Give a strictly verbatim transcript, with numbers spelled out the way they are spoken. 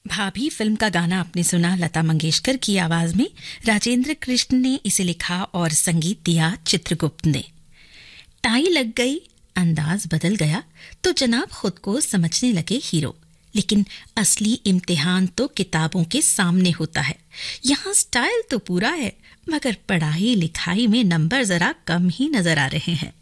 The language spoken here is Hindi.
भाभी फिल्म का गाना आपने सुना लता मंगेशकर की आवाज में। राजेंद्र कृष्ण ने इसे लिखा और संगीत दिया चित्रगुप्त ने। टाई लग गई, अंदाज बदल गया तो जनाब खुद को समझने लगे हीरो। लेकिन असली इम्तिहान तो किताबों के सामने होता है। यहाँ स्टाइल तो पूरा है, मगर पढ़ाई लिखाई में नंबर जरा कम ही नजर आ रहे हैं।